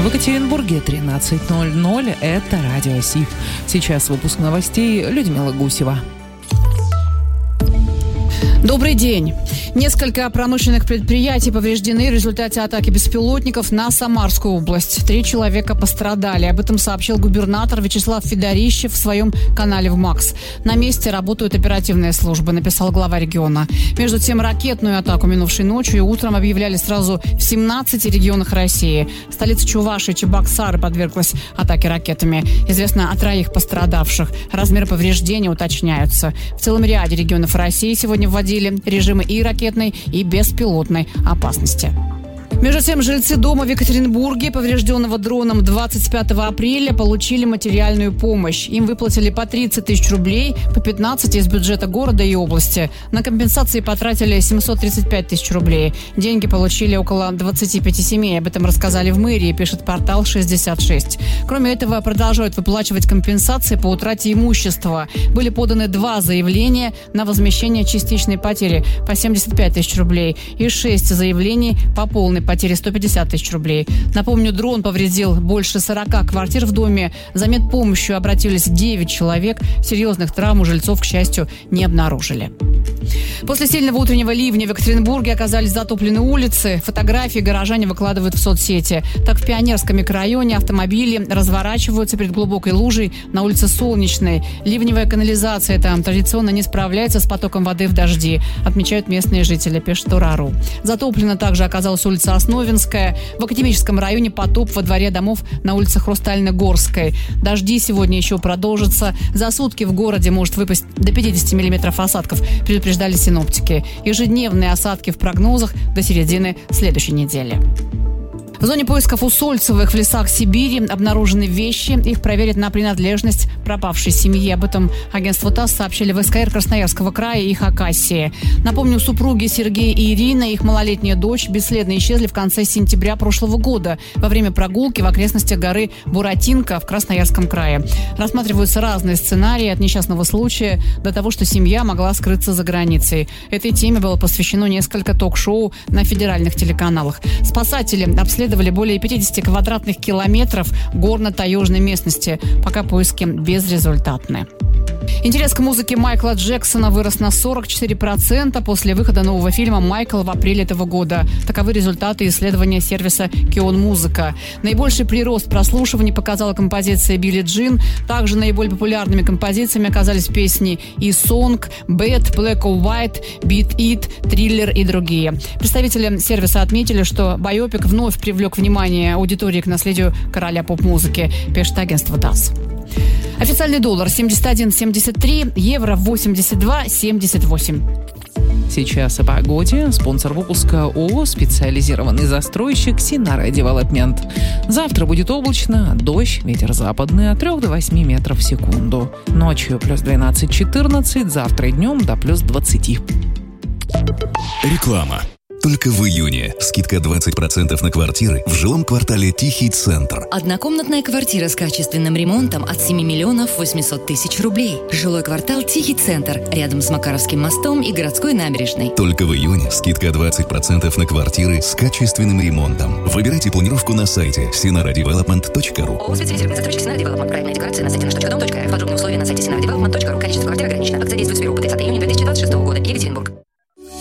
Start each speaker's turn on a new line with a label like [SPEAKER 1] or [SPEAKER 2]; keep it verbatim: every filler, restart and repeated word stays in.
[SPEAKER 1] В Екатеринбурге тринадцать ноль ноль. Это радио СИФ. Сейчас выпуск новостей. Людмила Гусева.
[SPEAKER 2] Добрый день. Несколько промышленных предприятий повреждены в результате атаки беспилотников на Самарскую область. Три человека пострадали. Об этом сообщил губернатор Вячеслав Федорищев в своем канале в МАКС. На месте работают оперативные службы, написал глава региона. Между тем, ракетную атаку минувшей ночью и утром объявляли сразу в семнадцати регионах России. Столица Чувашии, Чебоксары, подверглась атаке ракетами. Известно о троих пострадавших. Размеры повреждений уточняются. В целом ряде регионов России сегодня вводили режимы и ракетной, и беспилотной опасности. Между тем, жильцы дома в Екатеринбурге, поврежденного дроном двадцать пятого апреля, получили материальную помощь. Им выплатили по тридцать тысяч рублей, по пятнадцать из бюджета города и области. На компенсации потратили семьсот тридцать пять тысяч рублей. Деньги получили около двадцати пяти семей. Об этом рассказали в мэрии, пишет портал шестьдесят шесть. Кроме этого, продолжают выплачивать компенсации по утрате имущества. Были поданы два заявления на возмещение частичной потери по семьдесят пять тысяч рублей и шесть заявлений по полной потери сто пятьдесят тысяч рублей. Напомню, дрон повредил больше сорока квартир в доме. За медпомощью обратились девять человек. Серьезных травм у жильцов, к счастью, не обнаружили. После сильного утреннего ливня в Екатеринбурге оказались затоплены улицы. Фотографии горожане выкладывают в соцсети. Так, в Пионерском микрорайоне автомобили разворачиваются перед глубокой лужей на улице Солнечной. Ливневая канализация там традиционно не справляется с потоком воды в дожди, отмечают местные жители, пишет Тура.ру. Затоплена также оказалась улица Основинская. В Академическом районе потоп во дворе домов на улице Хрустально-Горской. Дожди сегодня еще продолжатся. За сутки в городе может выпасть до пятидесяти миллиметров осадков, предупреждали синоптики. Ежедневные осадки в прогнозах до середины следующей недели. В зоне поисков у Сольцевых в лесах Сибири обнаружены вещи. Их проверят на принадлежность пропавшей семьи. Об этом агентству ТАСС сообщили в СКР Красноярского края и Хакасии. Напомню, супруги Сергей и Ирина и их малолетняя дочь бесследно исчезли в конце сентября прошлого года во время прогулки в окрестностях горы Буратинка в Красноярском крае. Рассматриваются разные сценарии от несчастного случая до того, что семья могла скрыться за границей. Этой теме было посвящено несколько ток-шоу на федеральных телеканалах. Спасатели обследовали более пятидесяти квадратных километров горно-таежной местности. Пока поиски безрезультатны. Интерес к музыке Майкла Джексона вырос на сорок четыре процента после выхода нового фильма «Майкл» в апреле этого года. Таковы результаты исследования сервиса Кион Музыка. Наибольший прирост прослушиваний показала композиция «Билли Джин». Также наиболее популярными композициями оказались песни «И Сонг», «Bad», «Black or White», «Beat It», «Thriller» и другие. Представители сервиса отметили, что байопик вновь привлек внимание аудитории к наследию короля поп-музыки, пишет агентство ТАСС. Официальный доллар семьдесят один семьдесят три, евро восемьдесят два семьдесят восемь.
[SPEAKER 1] Сейчас о погоде. Спонсор выпуска ООО «Специализированный застройщик Синара Девелопмент». Завтра будет облачно, дождь, ветер западный от трёх до восьми метров в секунду. Ночью плюс двенадцать-четырнадцать, завтра и днем до плюс двадцати.
[SPEAKER 3] Реклама. Только в июне скидка двадцать процентов на квартиры в жилом квартале Тихий Центр.
[SPEAKER 4] Однокомнатная квартира с качественным ремонтом от семи миллионов восемьсот тысяч рублей. Жилой квартал Тихий Центр, рядом с Макаровским мостом и городской набережной.
[SPEAKER 3] Только в июне скидка двадцать процентов на квартиры с качественным ремонтом. Выбирайте планировку на сайте синара девелопмент точка ру.
[SPEAKER 4] ООО «Специализированный застройщик Синара Девелопмент». Проектная декларация на сайте наш точка дом точка рф. Подробные условия на сайте синара девелопмент точка ру. Количество квартир ограничено. Акция действует с первого по тридцатое июня две тысячи двадцать шестого года. Екатеринбург.